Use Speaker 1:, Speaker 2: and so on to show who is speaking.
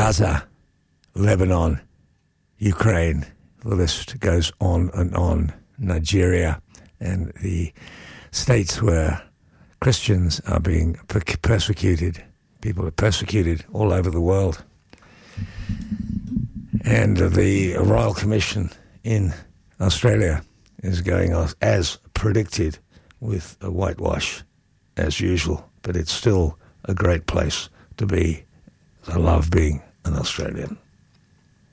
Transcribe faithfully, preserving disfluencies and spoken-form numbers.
Speaker 1: Gaza, Lebanon, Ukraine. The list goes on and on. Nigeria and the states where Christians are being per- persecuted. People are persecuted all over the world. And the Royal Commission in Australia is going off as predicted with a whitewash as usual. But it's still a great place to be. I love being an Australian.